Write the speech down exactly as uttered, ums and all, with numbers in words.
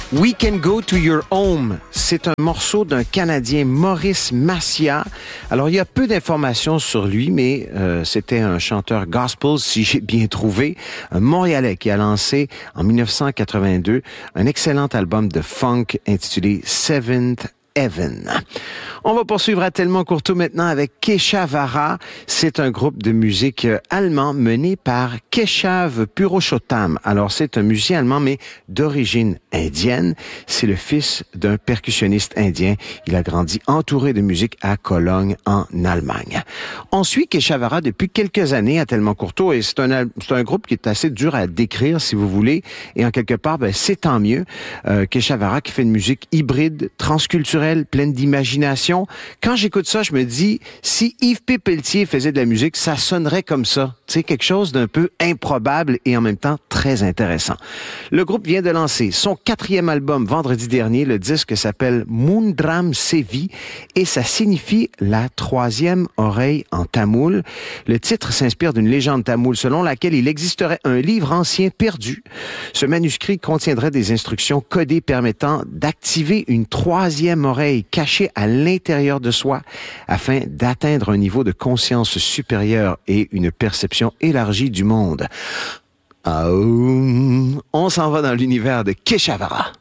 We Can Go to Your Home. C'est un morceau d'un Canadien, Maurice Maciá. Alors, il y a peu d'informations sur lui, mais euh, c'était un chanteur gospel, si j'ai bien trouvé, un Montréalais qui a lancé en dix-neuf cent quatre-vingt-deux un excellent album de funk intitulé Seventh Heaven. On va poursuivre à Tellement Courteau maintenant avec Keshavara. C'est un groupe de musique allemand mené par Keshav Purushottam. Alors, c'est un musicien allemand, mais d'origine indienne. C'est le fils d'un percussionniste indien. Il a grandi entouré de musique à Cologne, en Allemagne. On suit Keshavara depuis quelques années à Tellement Courteau et c'est un, c'est un groupe qui est assez dur à décrire, si vous voulez. Et en quelque part, ben, c'est tant mieux. Euh, Keshavara qui fait une musique hybride, transculturelle, pleine d'imagination. Quand j'écoute ça, je me dis, si Yves P. Pelletier faisait de la musique, ça sonnerait comme ça. Tu sais, quelque chose d'un peu improbable et en même temps très intéressant. Le groupe vient de lancer son quatrième album vendredi dernier. Le disque s'appelle Mundram Sevi et ça signifie la troisième oreille en tamoul. Le titre s'inspire d'une légende tamoule selon laquelle il existerait un livre ancien perdu. Ce manuscrit contiendrait des instructions codées permettant d'activer une troisième oreille cachée à l'intérieur de soi afin d'atteindre un niveau de conscience supérieur et une perception élargie du monde. Ah, on s'en va dans l'univers de Keshavara.